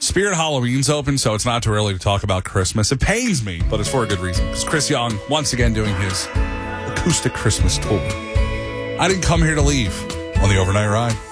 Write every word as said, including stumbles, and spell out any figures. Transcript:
Spirit Halloween's open, so it's not too early to talk about Christmas. It pains me, but it's for a good reason. It's Chris Young, once again, doing his acoustic Christmas tour. I didn't come here to leave on the overnight ride.